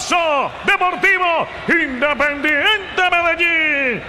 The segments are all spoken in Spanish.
clamoroso. Deportivo Independiente Medellín.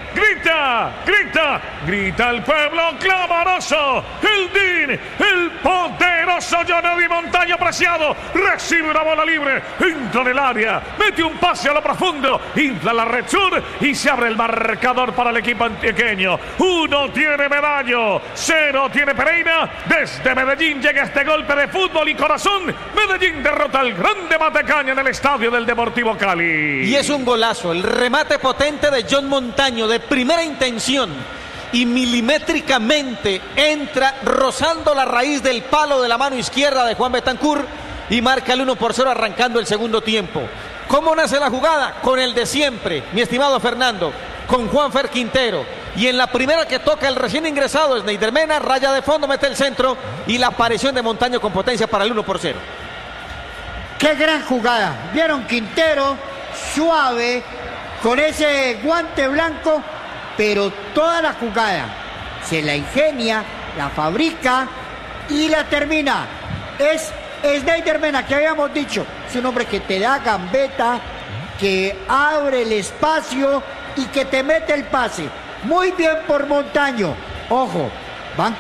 Grita el pueblo clamoroso. El DIN, el poderoso Johnny Montaño Preciado, recibe una bola libre, entra en el área, mete un pase a lo profundo, infla la red sur y se abre el marcador para el equipo antioqueño. 1 tiene Medallo, 0 tiene Pereira. Desde Medellín llega este golpe de fútbol y corazón. Medellín derrota al Grande Matecaña en el estadio del Deportivo Cali. Y es un golazo, el remate potente de John Montaño de primera intención y milimétricamente entra rozando la raíz del palo de la mano izquierda de Juan Betancur y marca el 1-0 arrancando el segundo tiempo. ¿Cómo nace la jugada? Con el de siempre, mi estimado Fernando, con Juanfer Quintero. Y en la primera que toca el recién ingresado Sneider Mena, raya de fondo, mete el centro y la aparición de Montaño con potencia para el 1-0. ¡Qué gran jugada! Vieron Quintero, suave, con ese guante blanco, pero toda la jugada se la ingenia, la fabrica y la termina. Es Sneider Mena, que habíamos dicho, es un hombre que te da gambeta, que abre el espacio y que te mete el pase. Muy bien por Montaño. Ojo, van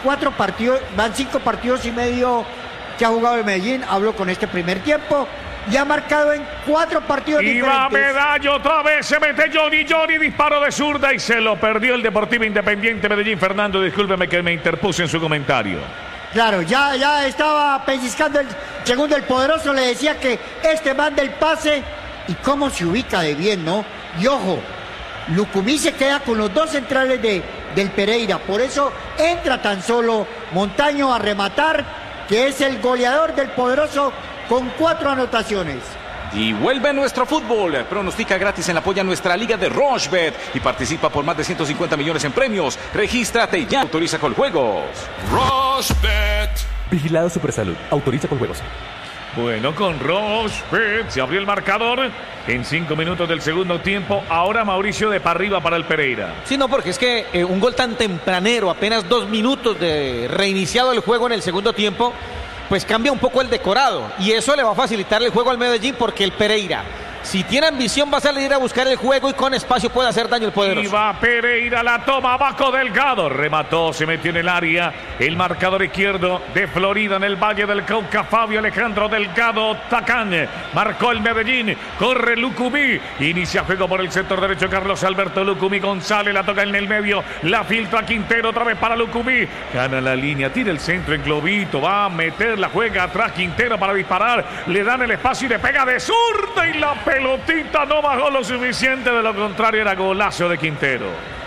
5 partidos y medio que ha jugado el Medellín. Hablo con este primer tiempo. Y ha marcado en 4 partidos diferentes. Y va Medallo otra vez, se mete Johnny, disparo de zurda y se lo perdió el Deportivo Independiente Medellín. Fernando, discúlpeme que me interpuse en su comentario. Claro, ya estaba pellizcando el segundo. El poderoso le decía que este manda el pase y cómo se ubica de bien, ¿no? Y ojo, Lucumí se queda con los 2 centrales del Pereira. Por eso entra tan solo Montaño a rematar, que es el goleador del poderoso con 4 anotaciones. Y vuelve nuestro fútbol. Pronostica gratis en la polla nuestra liga de Rochebet y participa por más de 150 millones en premios. Regístrate y ya. Autoriza con juegos. Rochebet. Vigilado Supersalud. Autoriza con juegos. Bueno, con Rochebet se abrió el marcador en 5 minutos del segundo tiempo. Ahora Mauricio de para arriba para el Pereira. Sí, no, porque es que un gol tan tempranero, apenas 2 minutos de reiniciado el juego en el segundo tiempo, pues cambia un poco el decorado y eso le va a facilitar el juego al Medellín, porque el Pereira, si tiene ambición, va a salir a buscar el juego y con espacio puede hacer daño el poderoso. Y va Pereira, la toma abajo Delgado, remató, se metió en el área, el marcador izquierdo de Florida en el Valle del Cauca, Fabio Alejandro Delgado Tacán, marcó el Medellín, corre Lucumí, inicia juego por el sector derecho Carlos Alberto Lucumí González, la toca en el medio, la filtra Quintero otra vez para Lucumí, gana la línea, tira el centro en globito, va a meter la juega atrás Quintero para disparar, le dan el espacio y le pega de zurda y la pelotita no bajó lo suficiente, de lo contrario era golazo de Quintero.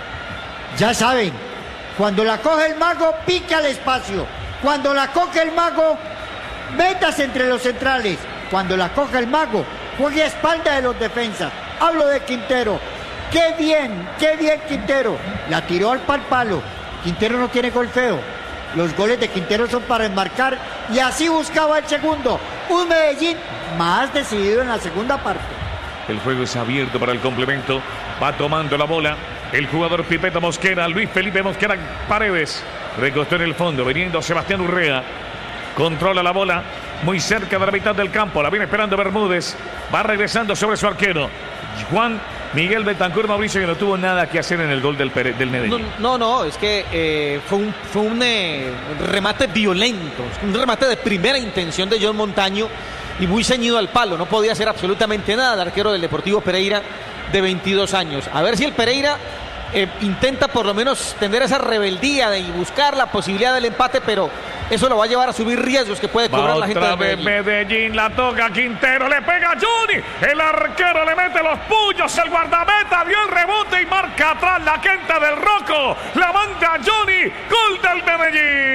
Ya saben, cuando la coge el mago, pica al espacio. Cuando la coge el mago, métase entre los centrales. Cuando la coge el mago, juegue a espalda de los defensas. Hablo de Quintero. Qué bien Quintero. La tiró al palo. Quintero no tiene gol feo. Los goles de Quintero son para enmarcar y así buscaba el segundo. Un Medellín más decidido en la segunda parte. El juego es abierto para el complemento. Va tomando la bola el jugador Pipeta Mosquera, Luis Felipe Mosquera Paredes. Recostó en el fondo, viniendo Sebastián Urrea. Controla la bola muy cerca de la mitad del campo. La viene esperando Bermúdez. Va regresando sobre su arquero Juan Miguel Betancur. Mauricio, que no tuvo nada que hacer en el gol del Medellín. No, es que fue un remate violento, un remate de primera intención de John Montaño y muy ceñido al palo. No podía hacer absolutamente nada el arquero del Deportivo Pereira, de 22 años. A ver si el Pereira intenta por lo menos tener esa rebeldía de buscar la posibilidad del empate, pero eso lo va a llevar a subir riesgos que puede cobrar la gente de Medellín. Medellín la toca Quintero, le pega a Johnny, el arquero le mete los puños, el guardameta dio el rebote y marca atrás la quenta del Rocco, la manda Johnny, gol del Medellín.